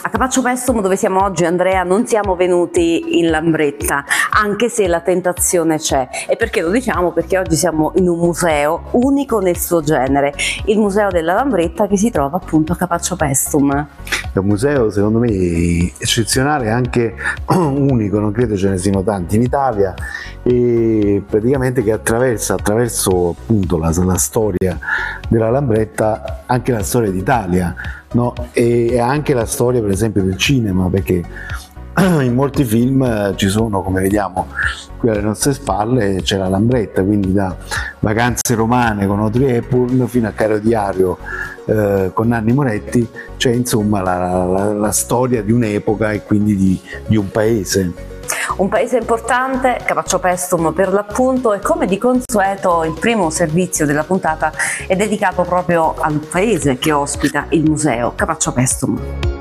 A Capaccio Pestum, dove siamo oggi, Andrea, non siamo venuti in Lambretta, anche se la tentazione c'è. E perché lo diciamo? Perché oggi siamo in un museo unico nel suo genere, il Museo della Lambretta, che si trova appunto a Capaccio Pestum. È un museo secondo me eccezionale, anche unico, non credo ce ne siano tanti in Italia, e praticamente che attraverso appunto la storia della Lambretta anche la storia d'Italia, no? E anche la storia per esempio del cinema, perché in molti film ci sono, come vediamo qui alle nostre spalle, c'è la Lambretta, quindi da Vacanze romane con Audrey Hepburn fino a Caro Diario con Nanni Moretti, c'è insomma la storia di un'epoca e quindi di un paese. Un paese importante, Capaccio Pestum per l'appunto, e come di consueto il primo servizio della puntata è dedicato proprio al paese che ospita il museo, Capaccio Pestum.